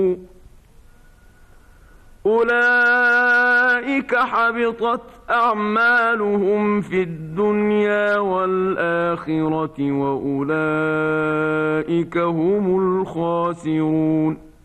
أولئك حبطت أعمالهم في الدنيا والآخرة وأولئك هم الخاسرون.